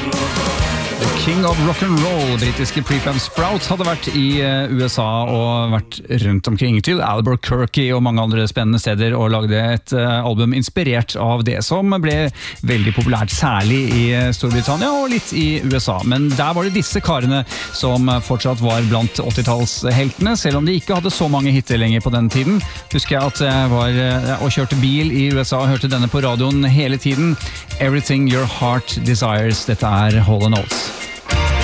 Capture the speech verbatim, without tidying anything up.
King of Rock'n'Roll, britiske Prefab Sprout, hadde vært i U S A og vært rundt omkring til Albuquerque og mange andre spennende steder og lagde et album inspirert av det som ble veldig populært, særlig i Storbritannia og litt i U S A. Men der var det disse karene som fortsatt var blant åttitallsheltene, selv om de ikke hadde så mange hitter lenger på den tiden. Husker jeg at jeg var og kjørte bil i U S A og hørte denne på radioen hele tiden. Everything Your Heart Desires, dette er Hall and Oates.